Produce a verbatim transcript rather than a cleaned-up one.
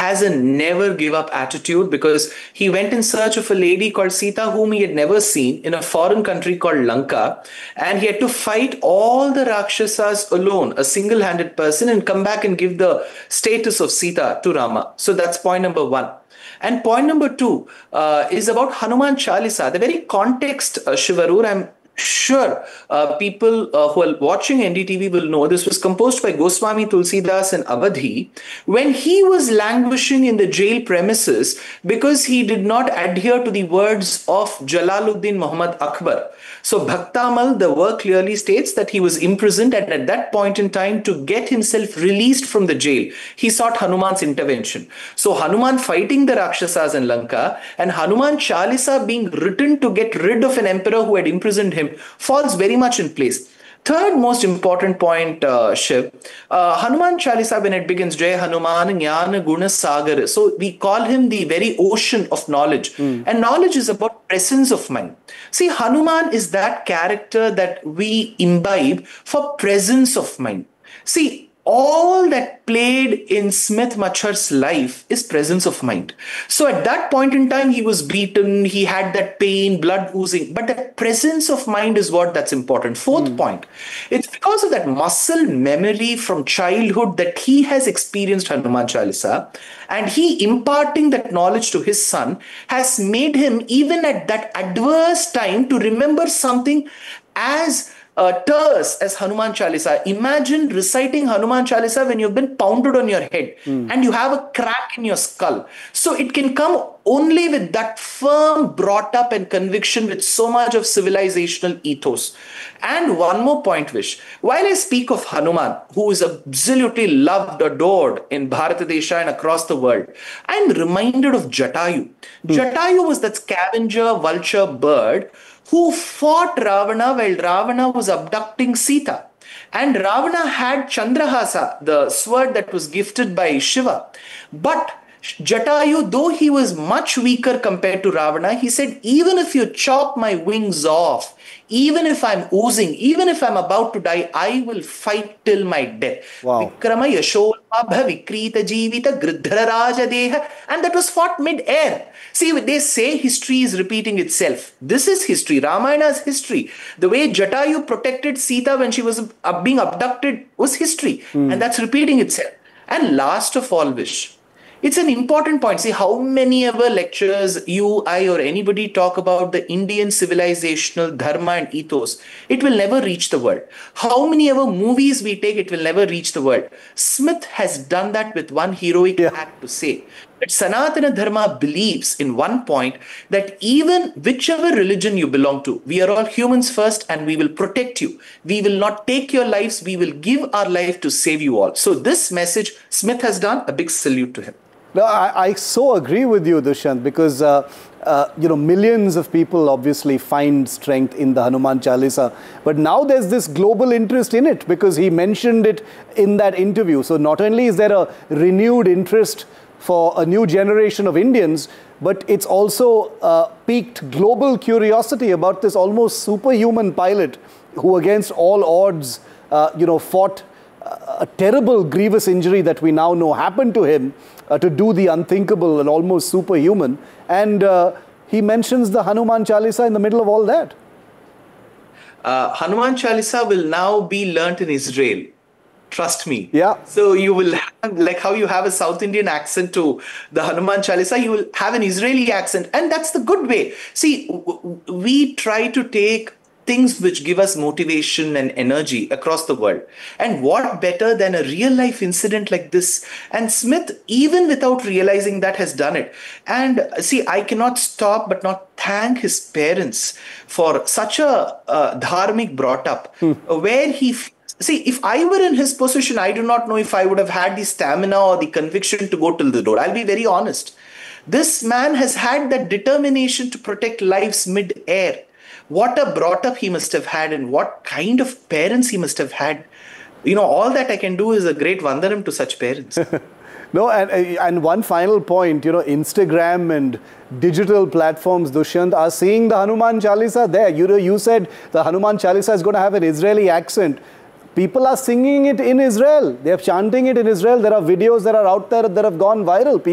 has a never give up attitude, because he went in search of a lady called Sita whom he had never seen in a foreign country called Lanka, and he had to fight all the Rakshasas alone, a single-handed person, and come back and give the status of Sita to Rama. So that's point number one. And point number two uh, is about Hanuman Chalisa. The very context, uh, Shivarur, I'm sure uh, people uh, who are watching N D T V will know this was composed by Goswami Tulsidas and Avadhi when he was languishing in the jail premises because he did not adhere to the words of Jalaluddin Muhammad Akbar. So Bhaktamal, the work clearly states that he was imprisoned, and at that point in time, to get himself released from the jail, he sought Hanuman's intervention. So Hanuman fighting the Rakshasas in Lanka and Hanuman Chalisa being written to get rid of an emperor who had imprisoned him falls very much in place. Third most important point, uh, Shiv, uh, Hanuman Chalisa, when it begins, Jai Hanuman Jnana Guna Sagar. So we call him the very ocean of knowledge. Mm. And knowledge is about presence of mind. See, Hanuman is that character that we imbibe for presence of mind. See, all that played in Smith Machhar's life is presence of mind. So at that point in time, he was beaten, he had that pain, blood oozing, but that presence of mind is what that's important. Fourth mm. point, it's because of that muscle memory from childhood that he has experienced Hanuman Chalisa, and he imparting that knowledge to his son has made him, even at that adverse time, to remember something as Uh, terse as Hanuman Chalisa. Imagine reciting Hanuman Chalisa when you've been pounded on your head mm. and you have a crack in your skull. So it can come only with that firm brought up and conviction with so much of civilizational ethos. And one more point, Vish. While I speak of Hanuman, who is absolutely loved, adored in Bharatadesha and across the world, I'm reminded of Jatayu. Mm. Jatayu was that scavenger vulture bird who fought Ravana while Ravana was abducting Sita. And Ravana had Chandrahasa, the sword that was gifted by Shiva. But Jatayu, though he was much weaker compared to Ravana, he said, even if you chop my wings off, even if I'm oozing, even if I'm about to die, I will fight till my death. Wow. Vikrama Yasholabha Vikrita Jivita Gridhara Raja Deha. And that was fought mid-air. See, they say history is repeating itself. This is history. Ramayana is history. The way Jatayu protected Sita when she was being abducted was history. Mm. And that's repeating itself. And last of all, Vish, it's an important point. See, how many ever lectures you, I, or anybody talk about the Indian civilizational dharma and ethos, it will never reach the world. How many ever movies we take, it will never reach the world. Smith has done that with one heroic yeah. act to say that Sanatana Dharma believes in one point that even whichever religion you belong to, we are all humans first and we will protect you. We will not take your lives. We will give our life to save you all. So this message Smith has done, a big salute to him. No, I, I so agree with you, Dushyant, because uh, uh, you know, millions of people obviously find strength in the Hanuman Chalisa. But now there's this global interest in it because he mentioned it in that interview. So not only is there a renewed interest for a new generation of Indians, but it's also uh, piqued global curiosity about this almost superhuman pilot who, against all odds, uh, you know, fought a terrible, grievous injury that we now know happened to him. Uh, to do the unthinkable and almost superhuman. And uh, he mentions the Hanuman Chalisa in the middle of all that. Uh, Hanuman Chalisa will now be learnt in Israel. Trust me. Yeah. So you will have, like how you have a South Indian accent to the Hanuman Chalisa, you will have an Israeli accent. And that's the good way. See, we try to take things which give us motivation and energy across the world. And what better than a real life incident like this? And Smith, even without realizing that, has done it. And see, I cannot stop but not thank his parents for such a uh, dharmic brought up, hmm. where he... See, if I were in his position, I do not know if I would have had the stamina or the conviction to go till the door. I'll be very honest. This man has had that determination to protect lives mid-air. What a brought up he must have had and what kind of parents he must have had. You know, all that I can do is a great vandanam to such parents. No, and, and one final point, you know, Instagram and digital platforms, Dushyant, are seeing the Hanuman Chalisa there. You know, you said the Hanuman Chalisa is going to have an Israeli accent. People are singing it in Israel. They are chanting it in Israel. There are videos that are out there that have gone viral.